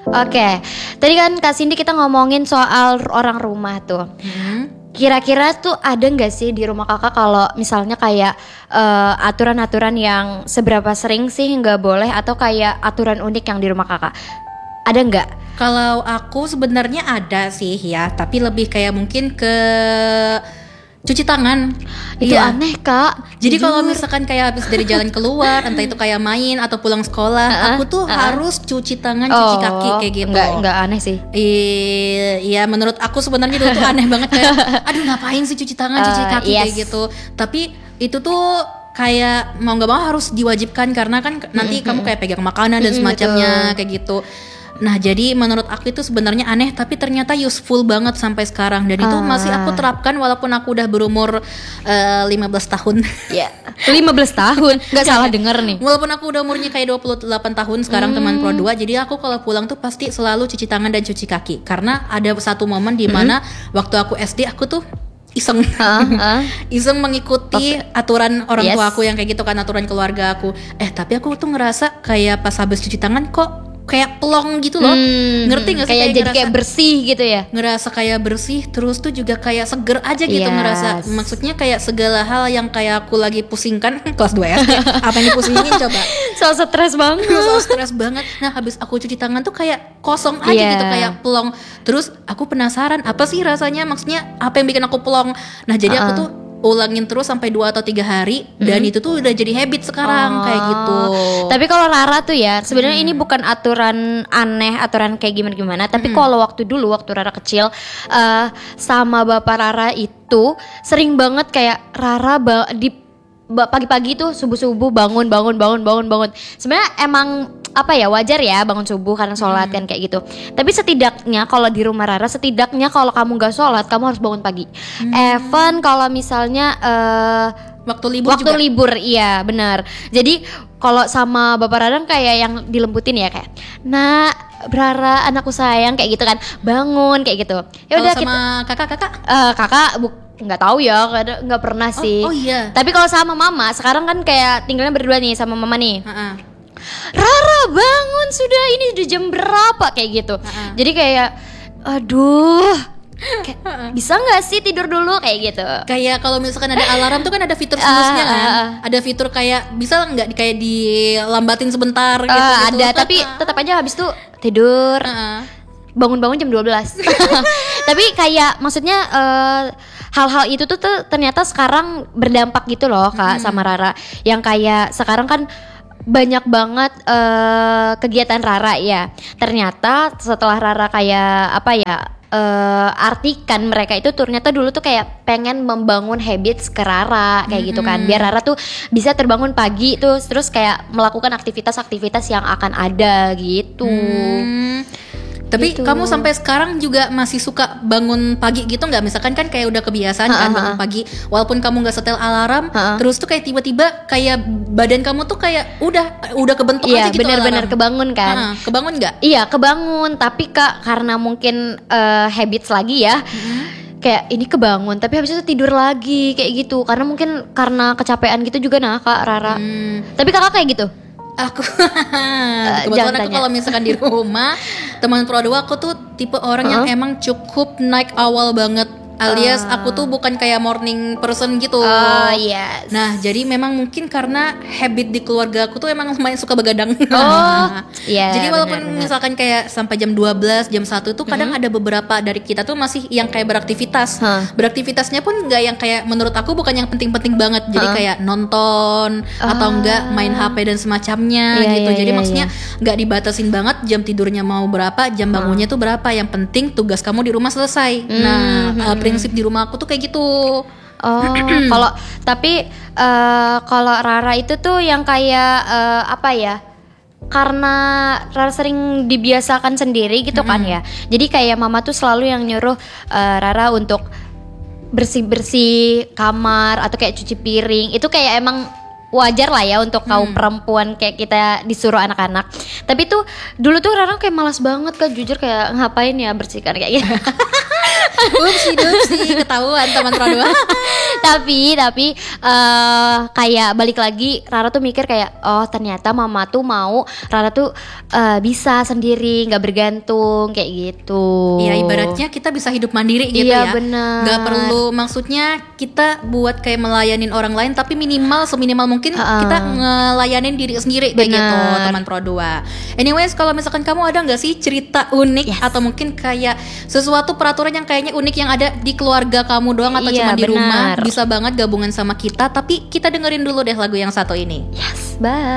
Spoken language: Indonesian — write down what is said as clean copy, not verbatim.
Oke, tadi kan Kak Cindy kita ngomongin soal orang rumah tuh. Kira-kira tuh ada nggak sih di rumah kakak kalau misalnya kayak aturan-aturan yang seberapa sering sih nggak boleh atau kayak aturan unik yang di rumah kakak? Ada nggak? Kalau aku sebenarnya ada sih ya, tapi lebih kayak mungkin ke cuci tangan. Itu aneh Kak. Jadi kalau misalkan kayak habis dari jalan keluar, entah itu kayak main atau pulang sekolah, aku tuh harus cuci tangan, cuci kaki kayak gitu. Enggak aneh sih. Iya, menurut aku sebenarnya itu tuh aneh banget kayak, aduh ngapain sih cuci tangan, cuci kaki kayak gitu. Tapi itu tuh kayak mau nggak mau harus diwajibkan karena kan nanti kamu kayak pegang makanan dan semacamnya kayak gitu. Nah jadi menurut aku itu sebenarnya aneh tapi ternyata useful banget sampai sekarang. Dan itu masih aku terapkan walaupun aku udah berumur 15 tahun. Ya, 15 tahun, gak salah denger nih. Walaupun aku udah umurnya kayak 28 tahun sekarang teman Pro 2. Jadi aku kalau pulang tuh pasti selalu cuci tangan dan cuci kaki. Karena ada satu momen di mana waktu aku SD aku tuh iseng iseng mengikuti aturan orang tua aku yang kayak gitu kan, aturan keluarga aku. Tapi aku tuh ngerasa kayak pas habis cuci tangan kok kayak plong gitu loh. Ngerti gak sih? Kayak jadi kayak bersih gitu ya. Ngerasa kayak bersih, terus tuh juga kayak seger aja gitu ngerasa. Maksudnya kayak segala hal yang kayak aku lagi pusingkan kelas 2 SD. Apa yang dipusingin coba? So stres banget. So stres banget. Nah habis aku cuci tangan tuh kayak kosong aja gitu, kayak plong. Terus aku penasaran apa sih rasanya, maksudnya apa yang bikin aku plong. Nah jadi aku tuh ulangin terus sampai 2 atau 3 hari dan itu tuh udah jadi habit sekarang kayak gitu. Tapi kalau Rara tuh ya sebenarnya ini bukan aturan aneh, aturan kayak gimana-gimana. Tapi kalau waktu Rara kecil sama bapak Rara itu sering banget kayak Rara di pagi-pagi tuh subuh-subuh bangun. Sebenarnya emang apa ya, wajar ya bangun subuh karena sholat kan kayak gitu. Tapi setidaknya kalau di rumah Rara, setidaknya kalau kamu gak sholat kamu harus bangun pagi. Even kalau misalnya waktu libur iya benar. Jadi kalau sama bapak Rara kayak yang dilembutin ya, kayak nah Rara anakku sayang kayak gitu kan, bangun kayak gitu. Ya udah sama kakak nggak tahu ya, nggak pernah sih. Oh iya. Tapi kalau sama mama sekarang kan kayak tinggalnya berdua nih sama mama nih. Rara bangun sudah, ini udah jam berapa kayak gitu. Jadi kayak aduh, bisa nggak sih tidur dulu kayak gitu. Kayak kalau misalkan ada alarm tuh kan ada fitur snooze-nya kan. Ada fitur kayak bisa nggak kayak dilambatin sebentar gitu. Ada, tapi tetap aja habis tuh tidur. Bangun-bangun jam 12. Tapi kayak maksudnya hal-hal itu tuh ternyata sekarang berdampak gitu loh Kak sama Rara. Yang kayak sekarang kan banyak banget kegiatan Rara ya. Ternyata setelah Rara kayak apa ya, artikan mereka itu ternyata dulu tuh kayak pengen membangun habits ke Rara kayak gitu kan, biar Rara tuh bisa terbangun pagi tuh terus kayak melakukan aktivitas-aktivitas yang akan ada gitu. Tapi kamu sampai sekarang juga masih suka bangun pagi gitu nggak? Misalkan kan kayak udah kebiasaan kan bangun pagi, walaupun kamu nggak setel alarm, terus tuh kayak tiba-tiba kayak badan kamu tuh kayak udah kebentuk aja gitu. Iya benar-benar kebangun kan? Kebangun nggak? Iya kebangun, tapi Kak karena mungkin habits lagi ya. Kayak ini kebangun tapi habis itu tidur lagi kayak gitu, karena mungkin karena kecapean gitu juga nah Kak Rara. Tapi Kakak kayak gitu? Aku kebetulan aku kalau misalkan di rumah teman Pro 2 aku tuh tipe orang yang emang cukup night owl banget, alias aku tuh bukan kayak morning person gitu. Yes. Nah jadi memang mungkin karena habit di keluarga aku tuh emang lumayan suka begadang. Jadi walaupun misalkan kayak sampai jam 12, jam 1 tuh kadang ada beberapa dari kita tuh masih yang kayak beraktivitas. Beraktivitasnya pun nggak yang kayak menurut aku bukan yang penting-penting banget. Jadi kayak nonton atau enggak main HP dan semacamnya gitu. Jadi maksudnya nggak dibatasin banget jam tidurnya mau berapa, jam bangunnya tuh berapa. Yang penting tugas kamu di rumah selesai. Prinsip di rumah aku tuh kayak gitu. Kalau tapi kalau Rara itu tuh yang kayak apa ya? Karena Rara sering dibiasakan sendiri gitu kan ya. Jadi kayak mama tuh selalu yang nyuruh Rara untuk bersih-bersih kamar atau kayak cuci piring. Itu kayak emang wajar lah ya untuk kaum perempuan kayak kita disuruh anak-anak. Tapi tuh dulu tuh Rara kayak malas banget Kak, jujur kayak ngapain ya bersihkan kayak gitu. Upsi ketahuan teman Pro 2. tapi kayak balik lagi Rara tuh mikir kayak oh ternyata mama tuh mau Rara tuh bisa sendiri nggak bergantung kayak gitu. Iya ibaratnya kita bisa hidup mandiri gitu iya, ya. Bener. Gak perlu maksudnya kita buat kayak melayanin orang lain tapi seminimal mungkin kita ngelayanin diri sendiri kayak gitu teman Pro 2. Anyways kalau misalkan kamu ada nggak sih cerita unik atau mungkin kayak sesuatu peraturan yang kayaknya unik yang ada di keluarga kamu doang atau cuma di rumah, bisa banget gabungan sama kita. Tapi kita dengerin dulu deh lagu yang satu ini. Yes, bye.